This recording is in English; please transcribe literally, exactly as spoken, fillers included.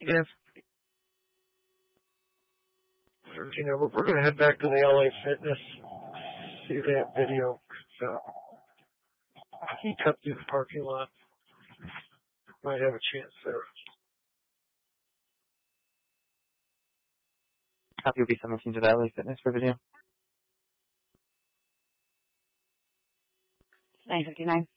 Yes. You know, we're going to head back to the L A Fitness, see that video. So, he cut through the parking lot. Might have a chance there. Copy will be submitting to the L A Fitness for video. nine fifty-nine.